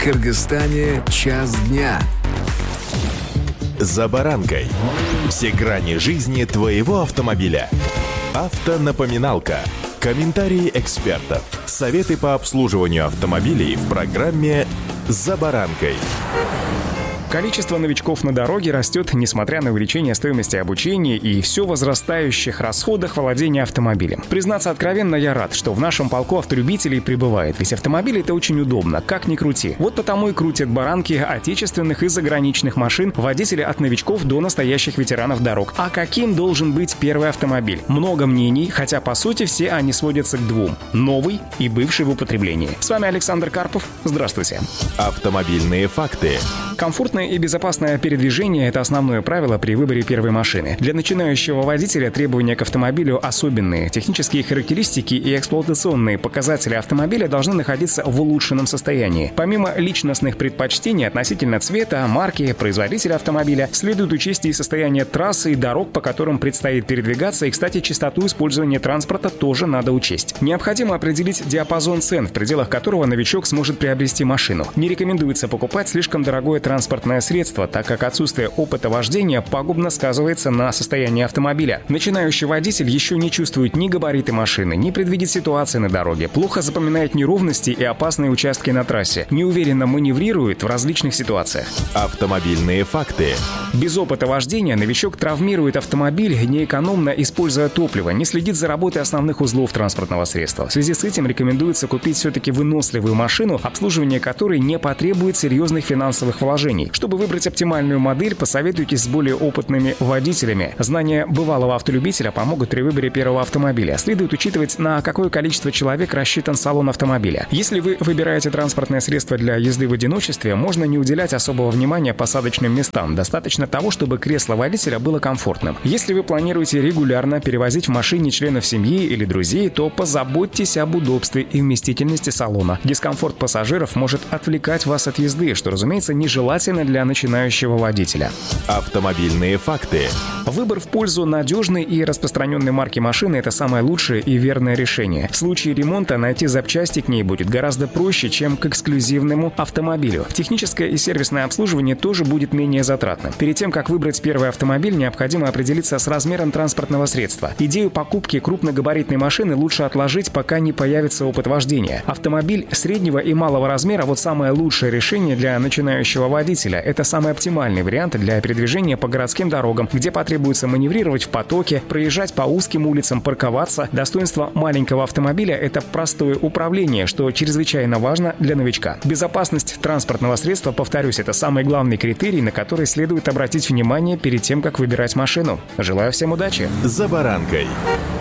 Кыргызстане час дня. «За баранкой». Все грани жизни твоего автомобиля. Автонапоминалка. Комментарии экспертов. Советы по обслуживанию автомобилей в программе «За баранкой». Количество новичков на дороге растет, несмотря на увеличение стоимости обучения и все возрастающих расходах владения автомобилем. Признаться откровенно, я рад, что в нашем полку автолюбителей прибывает, ведь автомобиль — это очень удобно, как ни крути. Вот потому и крутят баранки отечественных и заграничных машин водители от новичков до настоящих ветеранов дорог. А каким должен быть первый автомобиль? Много мнений, хотя по сути все они сводятся к двум — новый и бывший в употреблении. С вами Александр Карпов. Здравствуйте. Автомобильные факты. Комфортное и безопасное передвижение — это основное правило при выборе первой машины. Для начинающего водителя требования к автомобилю особенные. Технические характеристики и эксплуатационные показатели автомобиля должны находиться в улучшенном состоянии. Помимо личностных предпочтений относительно цвета, марки, производителя автомобиля, следует учесть и состояние трассы и дорог, по которым предстоит передвигаться, и, кстати, частоту использования транспорта тоже надо учесть. Необходимо определить диапазон цен, в пределах которого новичок сможет приобрести машину. Не рекомендуется покупать слишком дорогое транспортное средство, так как отсутствие опыта вождения пагубно сказывается на состоянии автомобиля. Начинающий водитель еще не чувствует ни габариты машины, ни предвидит ситуации на дороге, плохо запоминает неровности и опасные участки на трассе, неуверенно маневрирует в различных ситуациях. Автомобильные факты. Без опыта вождения новичок травмирует автомобиль, неэкономно используя топливо, не следит за работой основных узлов транспортного средства. В связи с этим рекомендуется купить все-таки выносливую машину, обслуживание которой не потребует серьезных финансовых вложений. Чтобы выбрать оптимальную модель, посоветуйтесь с более опытными водителями. Знания бывалого автолюбителя помогут при выборе первого автомобиля. Следует учитывать, на какое количество человек рассчитан салон автомобиля. Если вы выбираете транспортное средство для езды в одиночестве, можно не уделять особого внимания посадочным местам. Достаточно того, чтобы кресло водителя было комфортным. Если вы планируете регулярно перевозить в машине членов семьи или друзей, то позаботьтесь об удобстве и вместительности салона. Дискомфорт пассажиров может отвлекать вас от езды, что, разумеется, нежелательно для начинающего водителя. Автомобильные факты. Выбор в пользу надежной и распространенной марки машины — это самое лучшее и верное решение. В случае ремонта найти запчасти к ней будет гораздо проще, чем к эксклюзивному автомобилю. Техническое и сервисное обслуживание тоже будет менее затратным. Перед тем, как выбрать первый автомобиль, необходимо определиться с размером транспортного средства. Идею покупки крупногабаритной машины лучше отложить, пока не появится опыт вождения. Автомобиль среднего и малого размера — вот самое лучшее решение для начинающего водителя. Это самый оптимальный вариант для передвижения по городским дорогам, где потребуется маневрировать в потоке, проезжать по узким улицам, парковаться. Достоинство маленького автомобиля — это простое управление, что чрезвычайно важно для новичка. Безопасность транспортного средства, повторюсь, это самый главный критерий, на который следует обратить внимание перед тем, как выбирать машину. Желаю всем удачи! «За баранкой».